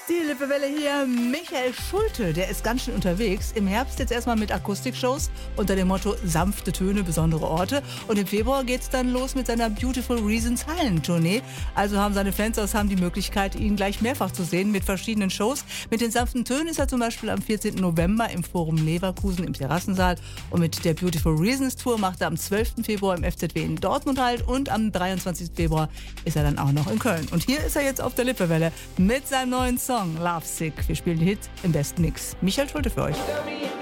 Die Lippewelle hier, Michael Schulte, der ist ganz schön unterwegs. Im Herbst jetzt erstmal mit Akustikshows unter dem Motto sanfte Töne, besondere Orte. Und im Februar geht's dann los mit seiner Beautiful Reasons Hallentournee. Also haben seine Fans aus Hamm die Möglichkeit, ihn gleich mehrfach zu sehen mit verschiedenen Shows. Mit den sanften Tönen ist er zum Beispiel am 14. November im Forum Leverkusen im Terrassensaal. Und mit der Beautiful Reasons Tour macht er am 12. Februar im FZW in Dortmund halt. Und am 23. Februar ist er dann auch noch in Köln. Und hier ist er jetzt auf der Lippewelle mit seinem neuen Song Love Sick. Wir spielen den Hit im besten Mix. Michael Schulte für euch.